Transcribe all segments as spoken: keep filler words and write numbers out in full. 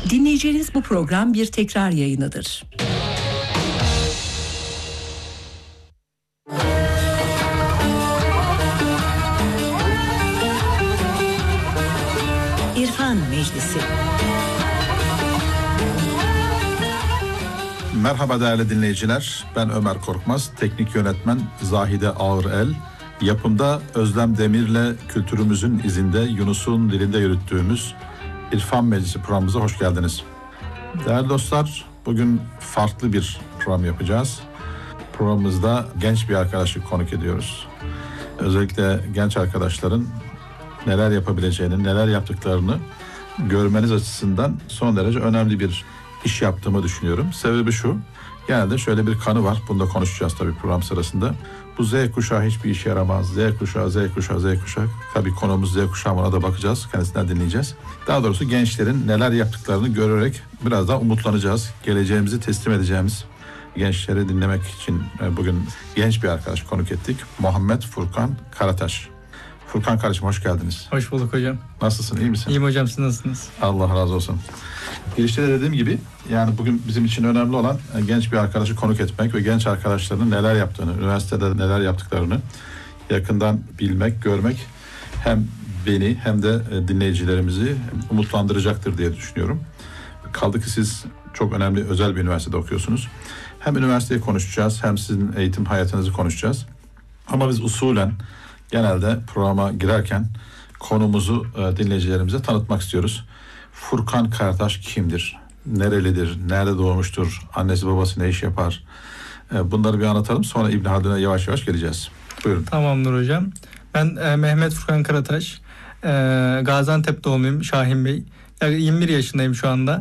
Dinleyeceğiniz bu program bir tekrar yayınıdır. İrfan Meclisi. Merhaba değerli dinleyiciler, ben Ömer Korkmaz, teknik yönetmen Zahide Ağırel, yapımda Özlem Demir'le kültürümüzün izinde Yunus'un dilinde yürüttüğümüz İrfan Meclisi programımıza hoş geldiniz. Değerli dostlar, bugün farklı bir program yapacağız. Programımızda genç bir arkadaşı konuk ediyoruz. Özellikle genç arkadaşların neler yapabileceğini, neler yaptıklarını görmeniz açısından son derece önemli bir iş yaptığımı düşünüyorum. Sebebi şu, genelde şöyle bir kanı var, bunu da konuşacağız tabii program sırasında. Bu Z kuşağı hiçbir işe yaramaz, Z kuşağı, Z kuşağı, Z kuşağı. Tabii konumuz Z kuşağı, ona da bakacağız, kendisinden dinleyeceğiz. Daha doğrusu gençlerin neler yaptıklarını görerek biraz daha umutlanacağız. Geleceğimizi teslim edeceğimiz gençleri dinlemek için bugün genç bir arkadaş konuk ettik. Muhammed Furkan Karataş. Furkan kardeşim, hoş geldiniz. Hoş bulduk hocam. Nasılsın, iyi misin? İyiyim hocam, siz nasılsınız? Allah razı olsun. Girişte de dediğim gibi, yani bugün bizim için önemli olan genç bir arkadaşı konuk etmek ve genç arkadaşların neler yaptığını, üniversitede neler yaptıklarını yakından bilmek, görmek hem beni hem de dinleyicilerimizi umutlandıracaktır diye düşünüyorum. Kaldı ki siz çok önemli, özel bir üniversitede okuyorsunuz. Hem üniversiteyi konuşacağız, hem sizin eğitim hayatınızı konuşacağız. Ama biz usulen genelde programa girerken konumuzu dinleyicilerimize tanıtmak istiyoruz. Furkan Karataş kimdir? Nerelidir? Nerede doğmuştur? Annesi babası ne iş yapar? Bunları bir anlatalım. Sonra İbn Haldun'a yavaş yavaş geleceğiz. Buyurun. Tamamdır hocam. Ben e, Mehmet Furkan Karataş. E, Gaziantep doğumluyum, Şahin Bey. Yani yirmi bir yaşındayım şu anda.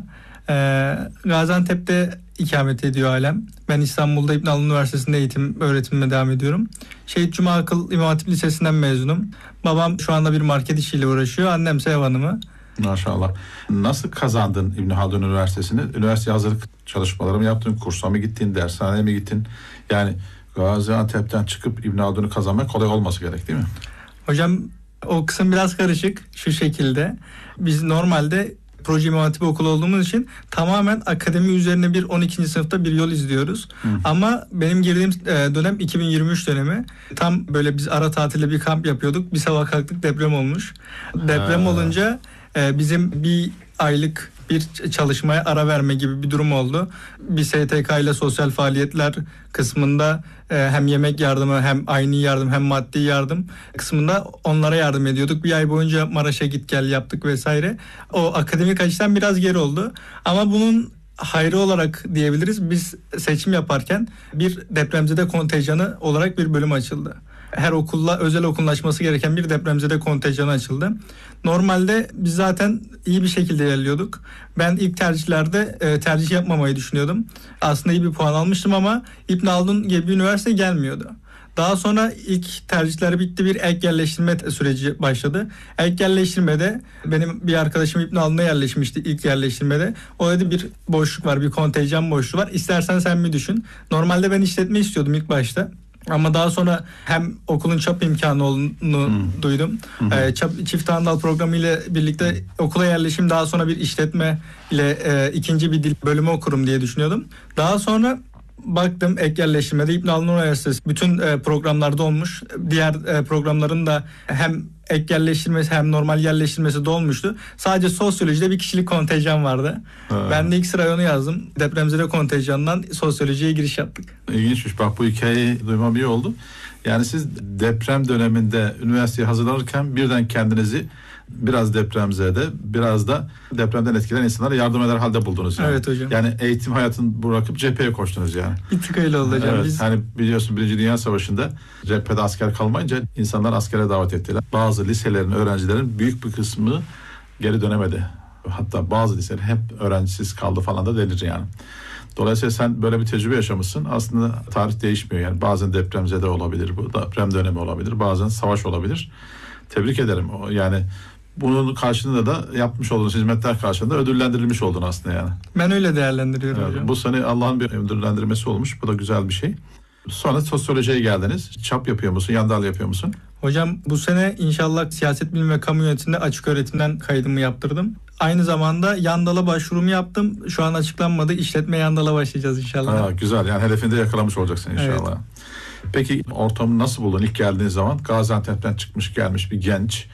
E, Gaziantep'te ikamet ediyor ailem. Ben İstanbul'da İbn Haldun Üniversitesi'nde eğitim öğretimime devam ediyorum. Şehit Cuma Akıl İmam Hatip Lisesi'nden mezunum. Babam şu anda bir market işiyle uğraşıyor. Annemse ev hanımı. Maşallah. Nasıl kazandın İbn Haldun Üniversitesi'ni? Üniversite hazırlık çalışmaları mı yaptın? Kursa mı gittin? Dershaneye mi gittin? Yani Gaziantep'ten çıkıp İbn Haldun'u kazanmak kolay olması gerek değil mi? Hocam o kısım biraz karışık şu şekilde. Biz normalde proje İmam Hatip okulu olduğumuz için tamamen akademi üzerine bir on ikinci sınıfta bir yol izliyoruz. Hı. Ama benim girdiğim dönem iki bin yirmi üç dönemi. Tam böyle biz ara tatilde bir kamp yapıyorduk. Bir sabah kalktık, deprem olmuş. Deprem ha. olunca bizim bir aylık bir çalışmaya ara verme gibi bir durum oldu. Bir S T K ile sosyal faaliyetler kısmında hem yemek yardımı, hem aynı yardım, hem maddi yardım kısmında onlara yardım ediyorduk. Bir ay boyunca Maraş'a git gel yaptık vesaire. O akademik açıdan biraz geri oldu. Ama bunun hayrı olarak diyebiliriz. Biz seçim yaparken bir depremzede kontenjanı olarak bir bölüm açıldı. Her okulla özel okullaşması gereken bir depremzede kontenjanı açıldı. Normalde biz zaten iyi bir şekilde ilerliyorduk. Ben ilk tercihlerde e, tercih yapmamayı düşünüyordum. Aslında iyi bir puan almıştım ama İbn Haldun gibi bir üniversite gelmiyordu. Daha sonra ilk tercihler bitti, bir ek yerleştirme süreci başladı. Ek yerleştirmede benim bir arkadaşım İbn Haldun'a yerleşmişti ilk yerleştirmede. O dedi bir boşluk var, bir kontenjan boşluğu var. İstersen sen mi düşün? Normalde ben işletme istiyordum ilk başta. Ama daha sonra hem okulun çap imkanı olduğunu hmm. duydum. Hmm. E, çap, çift andal programı ile birlikte okula yerleşim, daha sonra bir işletme ile e, ikinci bir dil bölümü okurum diye düşünüyordum. Daha sonra baktım ek yerleştirmede İbn Haldun Üniversitesi bütün e, programlarda olmuş. Diğer e, programların da hem ek yerleştirmesi hem normal yerleştirmesi dolmuştu. Sadece sosyolojide bir kişilik kontenjan vardı. Ha. Ben de ilk sıraya onu yazdım. Depremzede kontenjanından sosyolojiye giriş yaptık. İlginçmiş. Bak, bu hikayeyi duymam iyi oldu. Yani siz deprem döneminde üniversiteye hazırlanırken birden kendinizi biraz depremzede, biraz da depremden etkilenen insanlara yardım eder halde buldunuz yani. Evet hocam. Yani eğitim hayatını bırakıp cepheye koştunuz yani. Bir tık öyle oldu hocam. Evet, Biz... hani biliyorsun Birinci Dünya Savaşı'nda cephede asker kalmayınca insanlar askere davet ettiler. Bazı liselerin, öğrencilerin büyük bir kısmı geri dönemedi. Hatta bazı liseler hep öğrencisiz kaldı falan da denir yani. Dolayısıyla sen böyle bir tecrübe yaşamışsın. Aslında tarih değişmiyor yani. Bazen depremzede olabilir, bu deprem dönemi olabilir, bazen savaş olabilir. Tebrik ederim. Yani bunun karşılığında da yapmış olduğunuz hizmetler karşılığında ödüllendirilmiş oldun aslında yani. Ben öyle değerlendiriyorum evet, hocam. Bu sene Allah'ın bir ödüllendirmesi olmuş. Bu da güzel bir şey. Sonra sosyolojiye geldiniz. Çap yapıyor musun? Yandal yapıyor musun? Hocam bu sene inşallah siyaset bilimi ve kamu yönetiminde açık öğretimden kaydımı yaptırdım. Aynı zamanda Yandal'a başvurumu yaptım. Şu an açıklanmadı. İşletme Yandal'a başlayacağız inşallah. Ha, güzel, yani hedefinde yakalamış olacaksın inşallah. Evet. Peki ortamı nasıl buldun ilk geldiğin zaman? Gaziantep'ten çıkmış gelmiş bir genç.